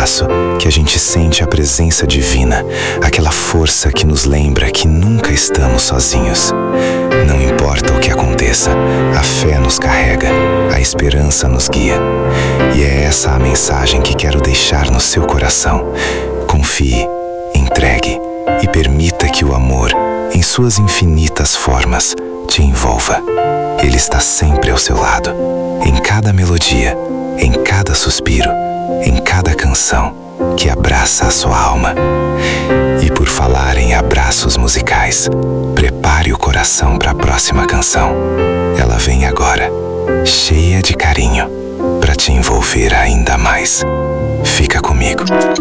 abraço que a gente sente a presença divina, aquela força que nos lembra que nunca estamos sozinhos. Não importa o que aconteça, a fé nos carrega, a esperança nos guia. E é essa a mensagem que quero deixar no seu coração. Confie, entregue e permita que o amor, em suas infinitas formas, te envolva. Ele está sempre ao seu lado, em cada melodia, em cada suspiro, em cada canção que abraça a sua alma. E por falar em abraços musicais, prepare o coração para a próxima canção. Ela vem agora, cheia de carinho, para te envolver ainda mais. Fica comigo.